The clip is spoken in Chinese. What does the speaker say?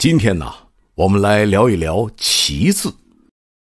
今天呢，我们来聊一聊“奇”字。